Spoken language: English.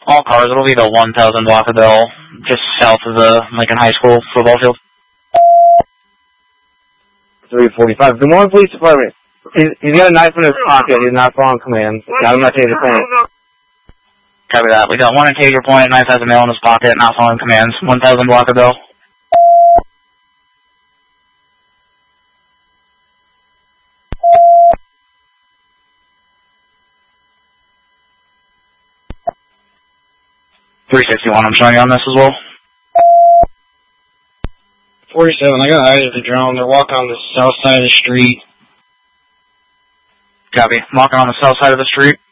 All cars, it'll be the 1000 block of Bill, just south of the Lincoln High School football field. 345. Good morning, police department. He's got a knife in his pocket. He's not following commands. Got him at Taser Point. Copy that. We got one at Taser Point, knife has a mail in his pocket, not following commands. 1000 block of Bill. .361, I'm showing you on this as well. 47, I got eyes of the drone. They're walking on the south side of the street. Copy. Walking on the south side of the street.